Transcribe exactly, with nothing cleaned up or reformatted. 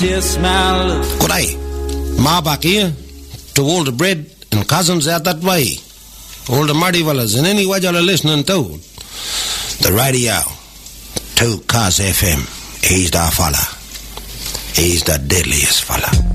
just my luck. Good day. Ma back here to all the bread and cousins out that way. All the muddy fellas and any way you're listening to. The radio. two Cars F M. He's the fella. He's the deadliest fella.